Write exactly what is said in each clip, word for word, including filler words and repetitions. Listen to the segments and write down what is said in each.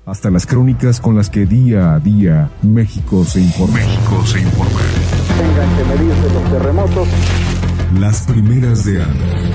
hasta las crónicas con las que día a día México se informa. México se informa. Tengan que medirse los terremotos. Las primeras de Ana.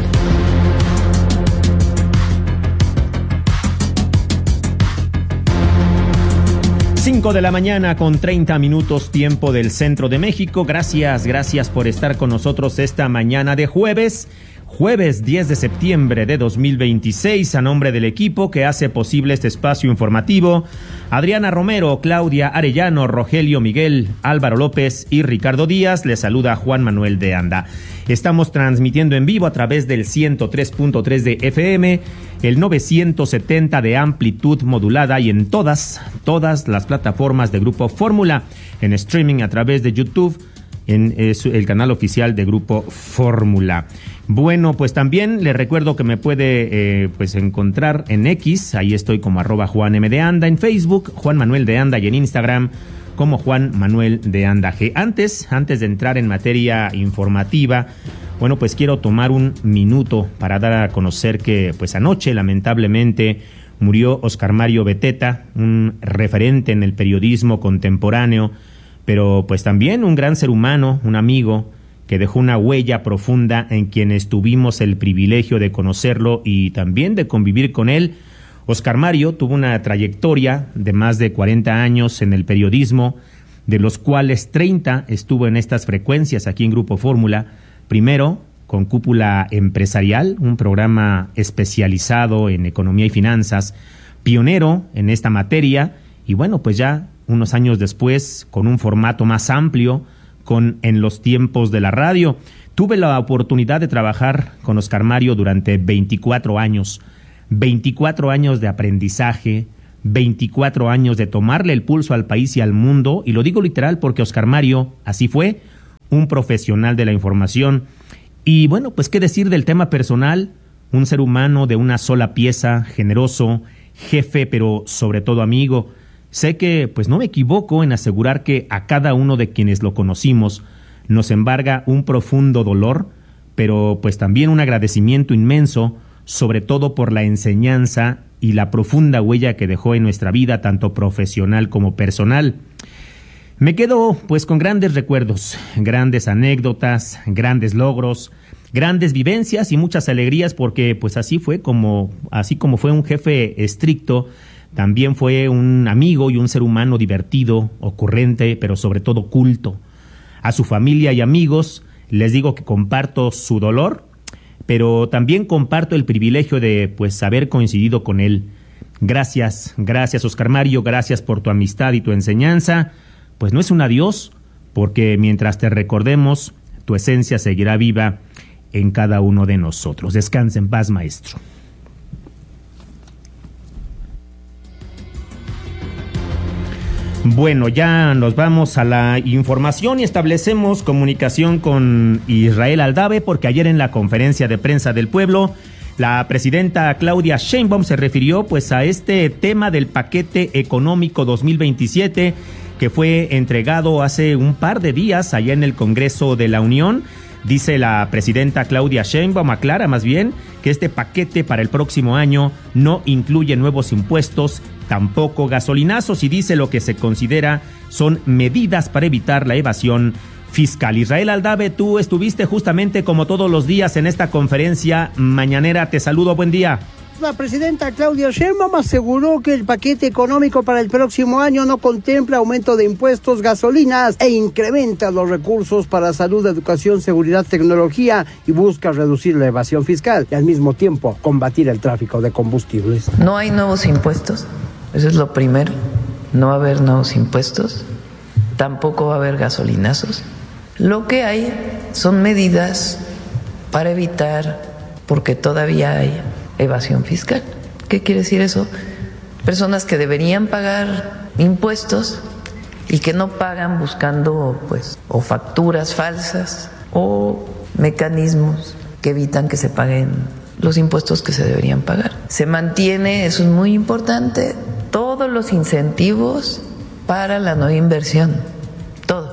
cinco de la mañana con treinta minutos tiempo del centro de México. Gracias, gracias por estar con nosotros esta mañana de jueves. Jueves diez de septiembre de dos mil veintiséis, a nombre del equipo que hace posible este espacio informativo, Adriana Romero, Claudia Arellano, Rogelio Miguel, Álvaro López y Ricardo Díaz, les saluda Juan Manuel de Anda. Estamos transmitiendo en vivo a través del ciento tres punto tres de F M, el novecientos setenta de amplitud modulada y en todas, todas las plataformas de Grupo Fórmula, en streaming a través de YouTube, en eh, el canal oficial de Grupo Fórmula. Bueno, pues también les recuerdo que me puede eh, pues encontrar en X, ahí estoy como arroba Juan M de Anda, en Facebook, Juan Manuel de Anda, y en Instagram como Juan Manuel de Anda G. Antes, antes de entrar en materia informativa, bueno, pues quiero tomar un minuto para dar a conocer que pues anoche lamentablemente murió Oscar Mario Beteta, un referente en el periodismo contemporáneo, pero pues también un gran ser humano, un amigo que dejó una huella profunda en quienes tuvimos el privilegio de conocerlo y también de convivir con él. Oscar Mario tuvo una trayectoria de más de cuarenta años en el periodismo, de los cuales treinta estuvo en estas frecuencias aquí en Grupo Fórmula, primero con Cúpula Empresarial, un programa especializado en economía y finanzas, pionero en esta materia, y bueno, pues ya unos años después, con un formato más amplio, con En los tiempos de la radio. Tuve la oportunidad de trabajar con Oscar Mario durante veinticuatro años, veinticuatro años de aprendizaje, veinticuatro años de tomarle el pulso al país y al mundo, y lo digo literal porque Oscar Mario así fue, un profesional de la información. Y bueno, pues qué decir del tema personal, un ser humano de una sola pieza, generoso, jefe, pero sobre todo amigo. Sé que pues no me equivoco en asegurar que a cada uno de quienes lo conocimos nos embarga un profundo dolor, pero pues también un agradecimiento inmenso, sobre todo por la enseñanza y la profunda huella que dejó en nuestra vida, tanto profesional como personal. Me quedo pues con grandes recuerdos, grandes anécdotas, grandes logros, grandes vivencias y muchas alegrías, porque pues así fue como, así como fue un jefe estricto, también fue un amigo y un ser humano divertido, ocurrente, pero sobre todo culto. A su familia y amigos les digo que comparto su dolor, pero también comparto el privilegio de pues haber coincidido con él. Gracias, gracias Oscar Mario, gracias por tu amistad y tu enseñanza. Pues no es un adiós, porque mientras te recordemos, tu esencia seguirá viva en cada uno de nosotros. Descansa en paz, maestro. Bueno, ya nos vamos a la información y establecemos comunicación con Israel Aldave, porque ayer en la conferencia de prensa del pueblo, la presidenta Claudia Sheinbaum se refirió pues a este tema del paquete económico dos mil veintisiete que fue entregado hace un par de días allá en el Congreso de la Unión. Dice la presidenta Claudia Sheinbaum, aclara más bien, que este paquete para el próximo año no incluye nuevos impuestos, tampoco gasolinazos, y dice lo que se considera son medidas para evitar la evasión fiscal. Israel Aldave, tú estuviste justamente como todos los días en esta conferencia mañanera. Te saludo, buen día. La presidenta Claudia Sheinbaum aseguró que el paquete económico para el próximo año no contempla aumento de impuestos, gasolinas e incrementa los recursos para salud, educación, seguridad, tecnología y busca reducir la evasión fiscal y al mismo tiempo combatir el tráfico de combustibles. No hay nuevos impuestos, eso es lo primero, no va a haber nuevos impuestos, tampoco va a haber gasolinazos. Lo que hay son medidas para evitar, porque todavía hay evasión fiscal. ¿Qué quiere decir eso? Personas que deberían pagar impuestos y que no pagan buscando pues o facturas falsas o mecanismos que evitan que se paguen los impuestos que se deberían pagar. Se mantiene, eso es muy importante, todos los incentivos para la no inversión, todos.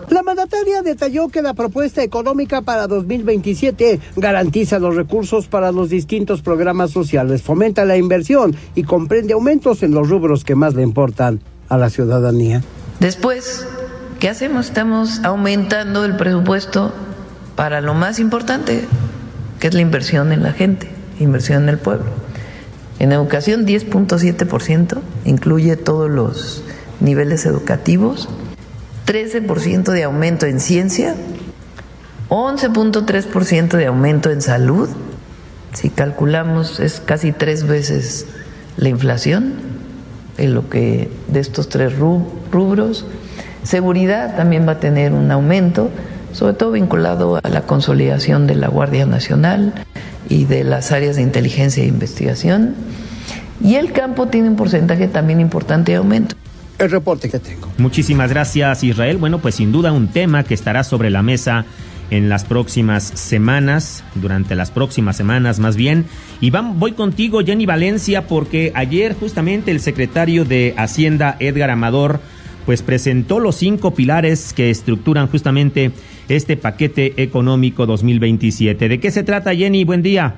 La mandataria detalló que la propuesta económica para dos mil veintisiete garantiza los recursos para los distintos programas sociales, fomenta la inversión y comprende aumentos en los rubros que más le importan a la ciudadanía. Después, ¿qué hacemos? Estamos aumentando el presupuesto para lo más importante, que es la inversión en la gente, inversión en el pueblo. En educación, diez punto siete por ciento, incluye todos los niveles educativos, trece por ciento de aumento en ciencia, once punto tres por ciento de aumento en salud. Si calculamos, es casi tres veces la inflación en lo que de estos tres rubros. Seguridad también va a tener un aumento, sobre todo vinculado a la consolidación de la Guardia Nacional y de las áreas de inteligencia e investigación. Y el campo tiene un porcentaje también importante de aumento. El reporte que tengo. Muchísimas gracias, Israel. Bueno, pues sin duda un tema que estará sobre la mesa en las próximas semanas, durante las próximas semanas más bien. Y van, voy contigo, Jenny Valencia, porque ayer justamente el secretario de Hacienda, Edgar Amador, pues presentó los cinco pilares que estructuran justamente este paquete económico dos mil veintisiete. ¿De qué se trata, Jenny? Buen día.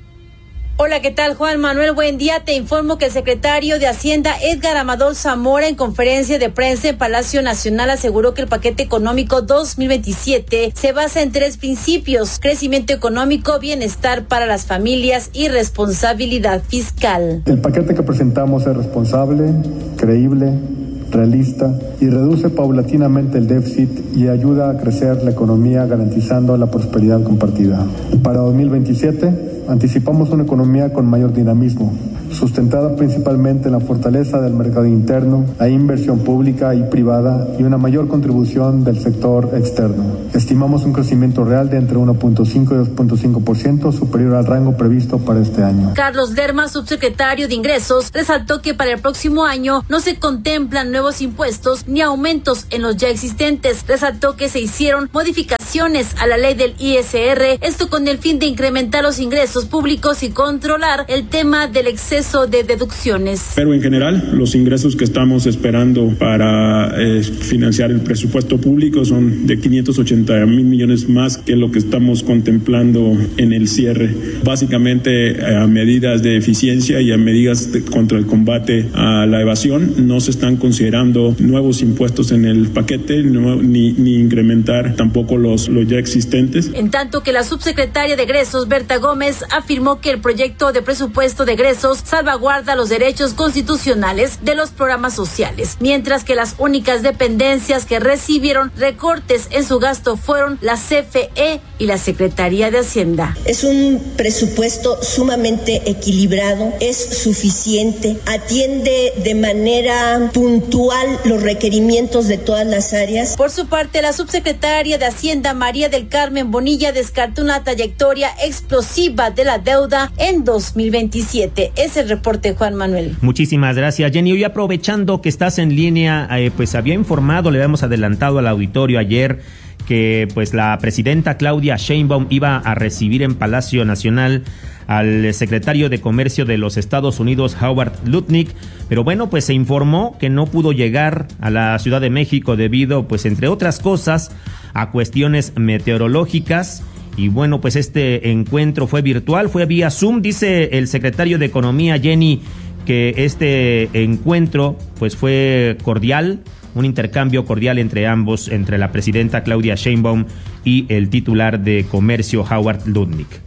Hola, ¿qué tal, Juan Manuel? Buen día. Te informo que el secretario de Hacienda, Edgar Amador Zamora, en conferencia de prensa en Palacio Nacional, aseguró que el paquete económico dos mil veintisiete se basa en tres principios: crecimiento económico, bienestar para las familias y responsabilidad fiscal. El paquete que presentamos es responsable, creíble, realista y reduce paulatinamente el déficit y ayuda a crecer la economía garantizando la prosperidad compartida. Para dos mil veintisiete anticipamos una economía con mayor dinamismo, sustentada principalmente en la fortaleza del mercado interno, la inversión pública y privada y una mayor contribución del sector externo. Estimamos un crecimiento real de entre uno punto cinco y dos punto cinco por ciento, superior al rango previsto para este año. Carlos Lerma, subsecretario de Ingresos, resaltó que para el próximo año no se contemplan nuevos impuestos ni aumentos en los ya existentes. Resaltó que se hicieron modificaciones a la ley del I S R, esto con el fin de incrementar los ingresos públicos y controlar el tema del exceso de deducciones. Pero en general, los ingresos que estamos esperando para eh, financiar el presupuesto público son de quinientos ochenta mil millones más que lo que estamos contemplando en el cierre. Básicamente eh, a medidas de eficiencia y a medidas de, contra el combate a la evasión. No se están considerando nuevos impuestos en el paquete, no, ni, ni incrementar tampoco los, los ya existentes. En tanto que la subsecretaria de Egresos, Berta Gómez, afirmó que el proyecto de presupuesto de egresos salvaguarda los derechos constitucionales de los programas sociales, mientras que las únicas dependencias que recibieron recortes en su gasto fueron la C F E y la Secretaría de Hacienda. Es un presupuesto sumamente equilibrado, es suficiente, atiende de manera puntual los requerimientos de todas las áreas. Por su parte, la subsecretaria de Hacienda, María del Carmen Bonilla, descartó una trayectoria explosiva de la deuda en dos mil veintisiete. Es el reporte, Juan Manuel. Muchísimas gracias, Jenny. Hoy, aprovechando que estás en línea, eh, pues había informado, le habíamos adelantado al auditorio ayer que pues la presidenta Claudia Sheinbaum iba a recibir en Palacio Nacional al secretario de Comercio de los Estados Unidos, Howard Lutnick, pero bueno, pues se informó que no pudo llegar a la Ciudad de México debido, pues entre otras cosas, a cuestiones meteorológicas. Y bueno, pues este encuentro fue virtual, fue vía Zoom. Dice el secretario de Economía, Jenny, que este encuentro pues fue cordial, un intercambio cordial entre ambos, entre la presidenta Claudia Sheinbaum y el titular de Comercio, Howard Lutnick.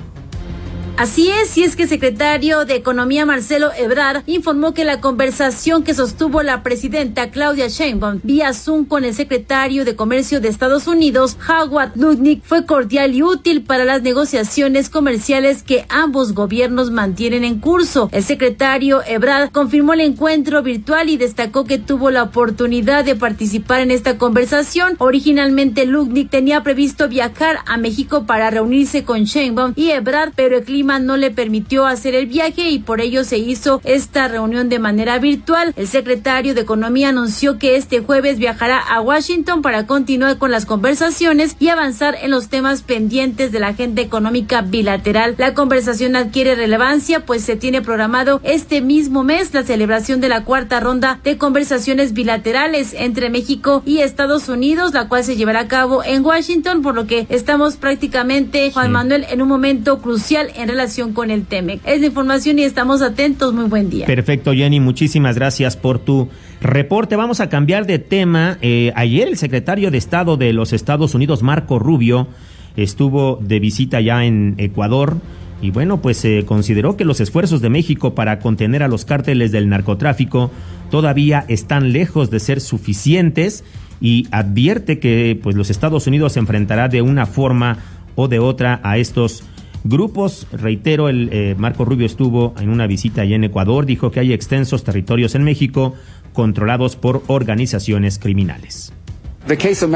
Así es, y es que el secretario de Economía, Marcelo Ebrard, informó que la conversación que sostuvo la presidenta Claudia Sheinbaum vía Zoom con el secretario de Comercio de Estados Unidos, Howard Lutnick, fue cordial y útil para las negociaciones comerciales que ambos gobiernos mantienen en curso. El secretario Ebrard confirmó el encuentro virtual y destacó que tuvo la oportunidad de participar en esta conversación. Originalmente, Lutnick tenía previsto viajar a México para reunirse con Sheinbaum y Ebrard, pero el clima clima no le permitió hacer el viaje y por ello se hizo esta reunión de manera virtual. El secretario de Economía anunció que este jueves viajará a Washington para continuar con las conversaciones y avanzar en los temas pendientes de la agenda económica bilateral. La conversación adquiere relevancia pues se tiene programado este mismo mes la celebración de la cuarta ronda de conversaciones bilaterales entre México y Estados Unidos, la cual se llevará a cabo en Washington, por lo que estamos prácticamente, Juan sí. Manuel, en un momento crucial en relación con el TEMEC. Es la información y estamos atentos. Muy buen día. Perfecto, Jenny, muchísimas gracias por tu reporte. Vamos a cambiar de tema. Eh, ayer el secretario de Estado de los Estados Unidos, Marco Rubio, estuvo de visita ya en Ecuador y bueno, pues se eh, consideró que los esfuerzos de México para contener a los cárteles del narcotráfico todavía están lejos de ser suficientes y advierte que pues los Estados Unidos se enfrentará de una forma o de otra a estos grupos. Reitero, el eh, Marco Rubio estuvo en una visita allá en Ecuador, dijo que hay extensos territorios en México controlados por organizaciones criminales. El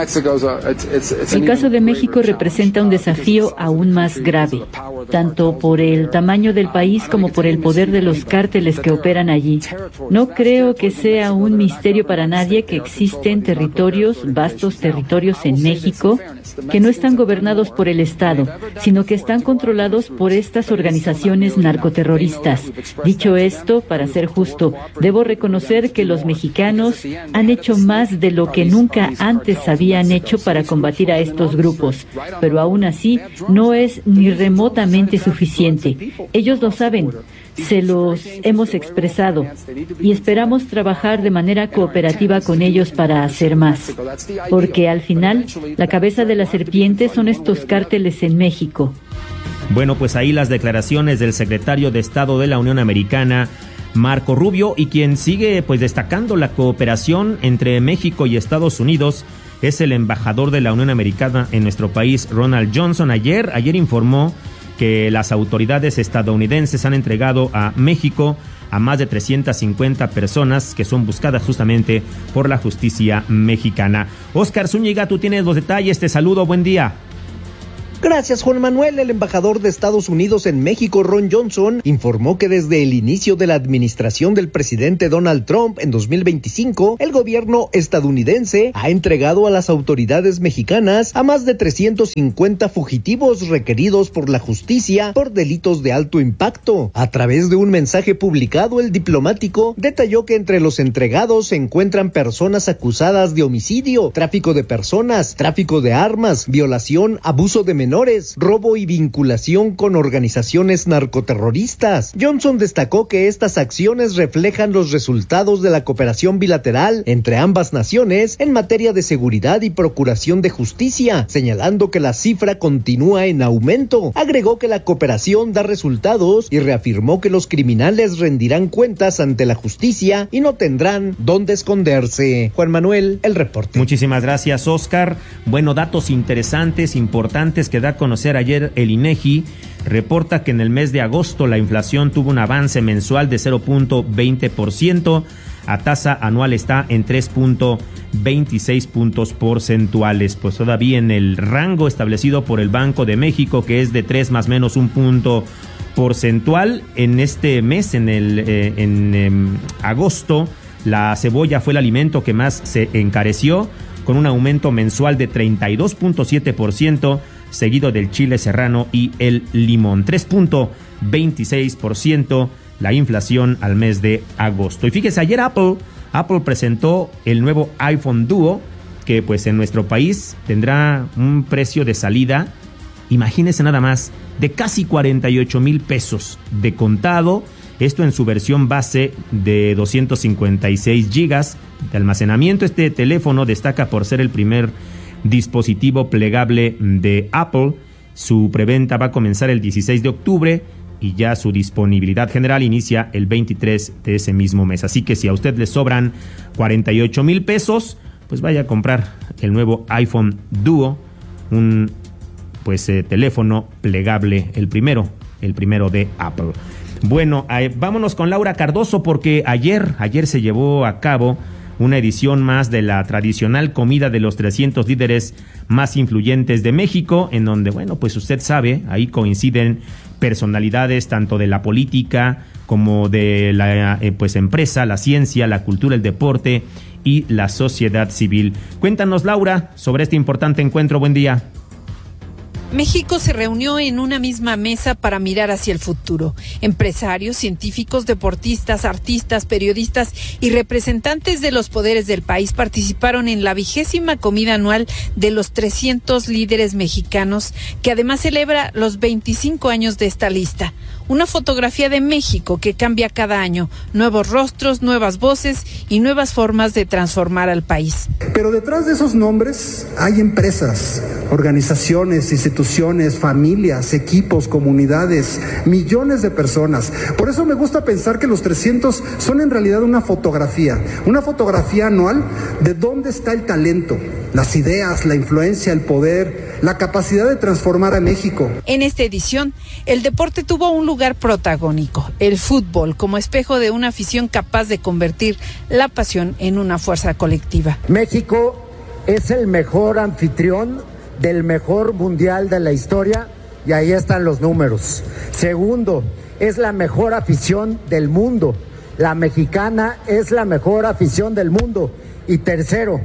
caso de México representa un desafío aún más grave, tanto por el tamaño del país como por el poder de los cárteles que operan allí. No creo que sea un misterio para nadie que existen territorios, vastos territorios en México, que no están gobernados por el Estado, sino que están controlados por estas organizaciones narcoterroristas. Dicho esto, para ser justo, debo reconocer que los mexicanos han hecho más de lo que nunca antes habían hecho para combatir a estos grupos, pero aún así no es ni remotamente suficiente. Ellos lo saben, se los hemos expresado y esperamos trabajar de manera cooperativa con ellos para hacer más, porque al final la cabeza de la serpiente son estos cárteles en México. Bueno, pues ahí las declaraciones del secretario de Estado de la Unión Americana, Marco Rubio, y quien sigue pues destacando la cooperación entre México y Estados Unidos es el embajador de la Unión Americana en nuestro país, Ronald Johnson. Ayer, ayer informó que las autoridades estadounidenses han entregado a México a más de trescientas cincuenta personas que son buscadas justamente por la justicia mexicana. Oscar Zúñiga, tú tienes los detalles, te saludo, buen día. Gracias, Juan Manuel. El embajador de Estados Unidos en México, Ron Johnson, informó que desde el inicio de la administración del presidente Donald Trump en dos mil veinticinco, el gobierno estadounidense ha entregado a las autoridades mexicanas a más de trescientos cincuenta fugitivos requeridos por la justicia por delitos de alto impacto. A través de un mensaje publicado, el diplomático detalló que entre los entregados se encuentran personas acusadas de homicidio, tráfico de personas, tráfico de armas, violación, abuso de menores, robo y vinculación con organizaciones narcoterroristas. Johnson destacó que estas acciones reflejan los resultados de la cooperación bilateral entre ambas naciones en materia de seguridad y procuración de justicia, señalando que la cifra continúa en aumento. Agregó que la cooperación da resultados y reafirmó que los criminales rendirán cuentas ante la justicia y no tendrán dónde esconderse. Juan Manuel, el reporte. Muchísimas gracias, Oscar. Bueno, datos interesantes, importantes que da a conocer ayer el INEGI. Reporta que en el mes de agosto la inflación tuvo un avance mensual de cero punto veinte por ciento, a tasa anual está en tres punto veintiséis puntos porcentuales, pues todavía en el rango establecido por el Banco de México, que es de tres más menos un punto porcentual. En este mes, en el eh, en eh, agosto, la cebolla fue el alimento que más se encareció, con un aumento mensual de treinta y dos punto siete por ciento, seguido del chile serrano y el limón. tres punto veintiséis por ciento la inflación al mes de agosto. Y fíjese, ayer Apple, Apple presentó el nuevo iPhone Duo, que pues en nuestro país tendrá un precio de salida, imagínese nada más, de casi cuarenta y ocho mil pesos de contado. Esto en su versión base de doscientos cincuenta y seis gigas de almacenamiento. Este teléfono destaca por ser el primer dispositivo plegable de Apple. Su preventa va a comenzar el dieciséis de octubre y ya su disponibilidad general inicia el veintitrés de ese mismo mes. Así que si a usted le sobran cuarenta y ocho mil pesos, pues vaya a comprar el nuevo iPhone Duo, un pues eh, teléfono plegable, el primero, el primero de Apple. Bueno, eh, vámonos con Laura Cardoso, porque ayer, ayer se llevó a cabo una edición más de la tradicional comida de los trescientos líderes más influyentes de México, en donde, bueno, pues usted sabe, ahí coinciden personalidades tanto de la política como de la eh, pues empresa, la ciencia, la cultura, el deporte y la sociedad civil. Cuéntanos, Laura, sobre este importante encuentro. Buen día. México se reunió en una misma mesa para mirar hacia el futuro. Empresarios, científicos, deportistas, artistas, periodistas y representantes de los poderes del país participaron en la vigésima comida anual de los trescientos líderes mexicanos, que además celebra los veinticinco años de esta lista. Una fotografía de México que cambia cada año, nuevos rostros, nuevas voces y nuevas formas de transformar al país. Pero detrás de esos nombres hay empresas, organizaciones, instituciones, familias, equipos, comunidades, millones de personas. Por eso me gusta pensar que los trescientos son en realidad una fotografía, una fotografía anual de dónde está el talento, las ideas, la influencia, el poder, la capacidad de transformar a México. En esta edición, el deporte tuvo un lugar protagónico, el fútbol, como espejo de una afición capaz de convertir la pasión en una fuerza colectiva. México es el mejor anfitrión del mejor mundial de la historia y ahí están los números. Segundo, es la mejor afición del mundo. La mexicana es la mejor afición del mundo. Y tercero,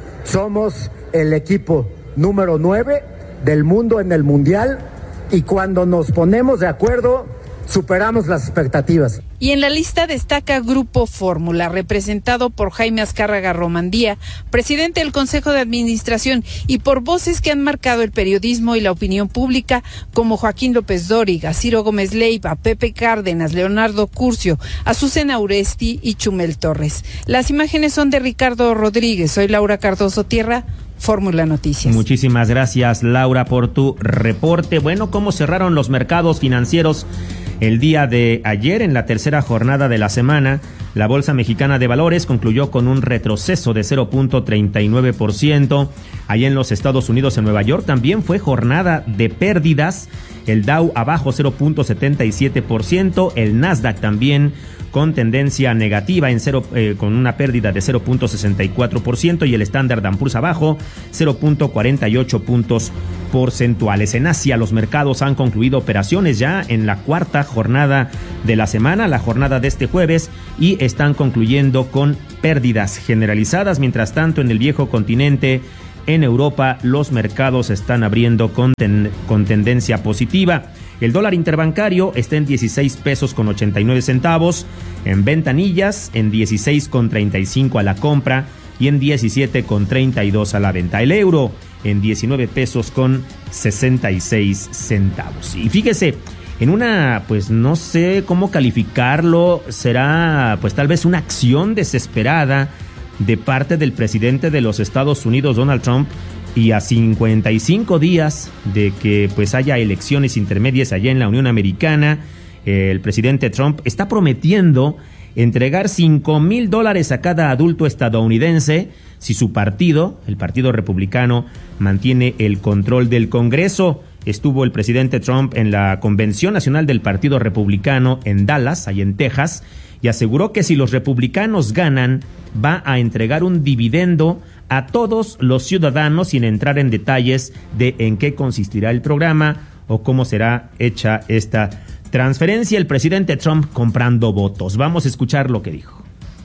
somos el equipo número nueve del mundo en el mundial y cuando nos ponemos de acuerdo, superamos las expectativas. Y en la lista destaca Grupo Fórmula, representado por Jaime Azcárraga Romandía, presidente del Consejo de Administración, y por voces que han marcado el periodismo y la opinión pública, como Joaquín López Dóriga, Ciro Gómez Leiva, Pepe Cárdenas, Leonardo Curcio, Azucena Uresti y Chumel Torres. Las imágenes son de Ricardo Rodríguez. Soy Laura Cardoso Tierra, Fórmula Noticias. Muchísimas gracias, Laura, por tu reporte. Bueno, ¿cómo cerraron los mercados financieros el día de ayer en la tercera jornada de la semana? La Bolsa Mexicana de Valores concluyó con un retroceso de cero punto treinta y nueve por ciento. Allá en los Estados Unidos, en Nueva York, también fue jornada de pérdidas. El Dow abajo cero punto setenta y siete por ciento. El Nasdaq también con tendencia negativa en cero, eh, con una pérdida de cero punto sesenta y cuatro por ciento, y el Standard and Poor's abajo cero punto cuarenta y ocho puntos porcentuales. En Asia, los mercados han concluido operaciones ya en la cuarta jornada de la semana, la jornada de este jueves, y están concluyendo con pérdidas generalizadas. Mientras tanto, en el viejo continente, en Europa, los mercados están abriendo con, ten, con tendencia positiva. El dólar interbancario está en dieciséis pesos con ochenta y nueve centavos, en ventanillas en dieciséis con treinta y cinco a la compra y en diecisiete con treinta y dos a la venta. El euro en diecinueve pesos con sesenta y seis centavos. Y fíjese, en una, pues no sé cómo calificarlo, será pues tal vez una acción desesperada de parte del presidente de los Estados Unidos, Donald Trump, y a cincuenta y cinco días de que pues haya elecciones intermedias allá en la Unión Americana, eh, el presidente Trump está prometiendo entregar cinco mil dólares a cada adulto estadounidense si su partido, el Partido Republicano, mantiene el control del Congreso. Estuvo el presidente Trump en la Convención Nacional del Partido Republicano en Dallas, ahí en Texas, y aseguró que si los republicanos ganan, va a entregar un dividendo a todos los ciudadanos, sin entrar en detalles de en qué consistirá el programa o cómo será hecha esta transferencia. El presidente Trump comprando votos. Vamos a escuchar lo que dijo.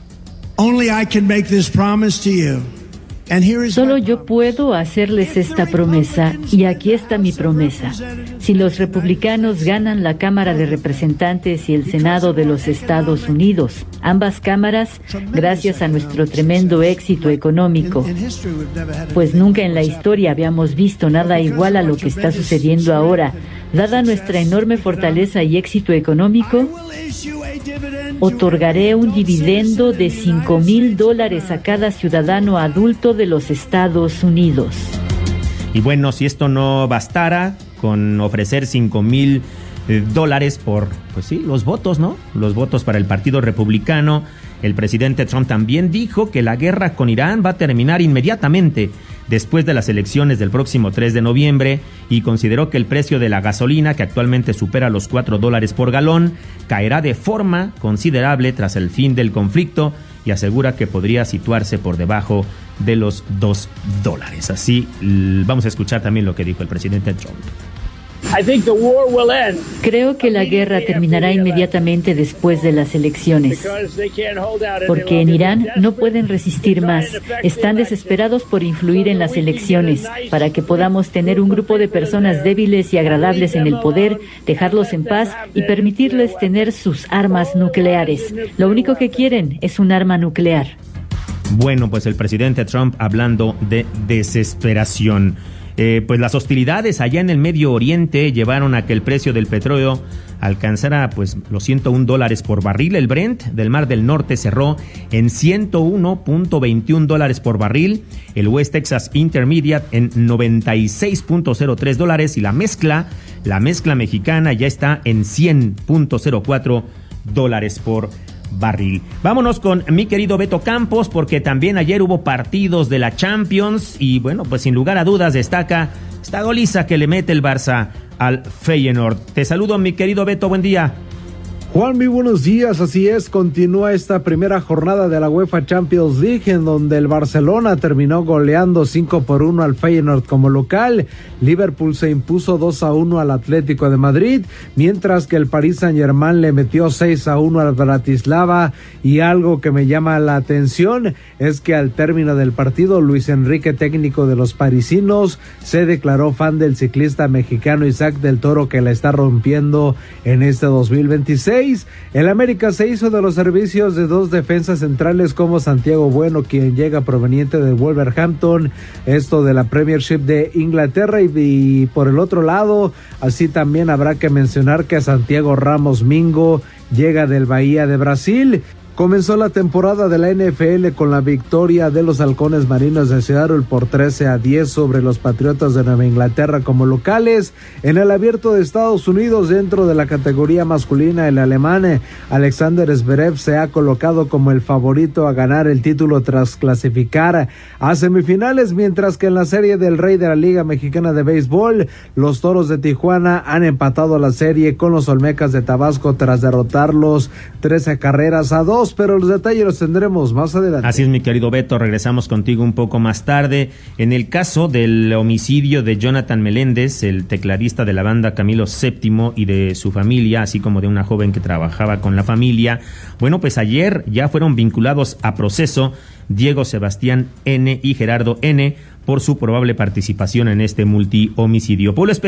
Only I can make this promise to you. Solo yo puedo hacerles esta promesa, y aquí está mi promesa. Si los republicanos ganan la Cámara de Representantes y el Senado de los Estados Unidos, ambas cámaras, gracias a nuestro tremendo éxito económico, pues nunca en la historia habíamos visto nada igual a lo que está sucediendo ahora, dada nuestra enorme fortaleza y éxito económico, otorgaré un dividendo de cinco mil dólares a cada ciudadano adulto de los Estados Unidos. Y bueno, si esto no bastara con ofrecer cinco mil dólares por, pues sí, los votos, ¿no? Los votos para el Partido Republicano, el presidente Trump también dijo que la guerra con Irán va a terminar inmediatamente después de las elecciones del próximo tres de noviembre, y consideró que el precio de la gasolina, que actualmente supera los cuatro dólares por galón, caerá de forma considerable tras el fin del conflicto, y asegura que podría situarse por debajo de los dos dólares. Así, vamos a escuchar también lo que dijo el presidente Trump. Creo que la guerra terminará inmediatamente después de las elecciones, porque en Irán no pueden resistir más. Están desesperados por influir en las elecciones, para que podamos tener un grupo de personas débiles y agradables en el poder, dejarlos en paz y permitirles tener sus armas nucleares. Lo único que quieren es un arma nuclear. Bueno, pues el presidente Trump hablando de desesperación. Eh, pues las hostilidades allá en el Medio Oriente llevaron a que el precio del petróleo alcanzara pues los ciento un dólares por barril. El Brent del Mar del Norte cerró en ciento uno punto veintiún dólares por barril, el West Texas Intermediate en noventa y seis punto cero tres dólares y la mezcla, la mezcla mexicana ya está en cien punto cero cuatro dólares por barril. Vámonos con mi querido Beto Campos, porque también ayer hubo partidos de la Champions y bueno, pues sin lugar a dudas destaca esta goliza que le mete el Barça al Feyenoord. Te saludo, mi querido Beto, buen día. Juan, muy buenos días, así es, continúa esta primera jornada de la UEFA Champions League en donde el Barcelona terminó goleando cinco por uno al Feyenoord como local, Liverpool se impuso dos a uno al Atlético de Madrid, mientras que el Paris Saint-Germain le metió seis a uno al Bratislava, y algo que me llama la atención es que al término del partido Luis Enrique, técnico de los parisinos, se declaró fan del ciclista mexicano Isaac del Toro, que la está rompiendo en este dos mil veintiséis. El América se hizo de los servicios de dos defensas centrales como Santiago Bueno, quien llega proveniente del Wolverhampton, esto de la Premiership de Inglaterra, y, y por el otro lado, así también habrá que mencionar que Santiago Ramos Mingo llega del Bahía de Brasil. Comenzó la temporada de la N F L con la victoria de los Halcones Marinos de Seattle por trece a diez sobre los Patriotas de Nueva Inglaterra como locales. En el Abierto de Estados Unidos, dentro de la categoría masculina, el alemán Alexander Zverev se ha colocado como el favorito a ganar el título tras clasificar a semifinales, mientras que en la serie del Rey de la Liga Mexicana de Béisbol, los Toros de Tijuana han empatado la serie con los Olmecas de Tabasco tras derrotarlos trece carreras a dos. Pero los detalles los tendremos más adelante. Así es, mi querido Beto, regresamos contigo un poco más tarde. En el caso del homicidio de Jonathan Meléndez, el tecladista de la banda Camilo séptimo, y de su familia, así como de una joven que trabajaba con la familia, bueno, pues ayer ya fueron vinculados a proceso Diego Sebastián N. y Gerardo N. por su probable participación en este multihomicidio. Pueblo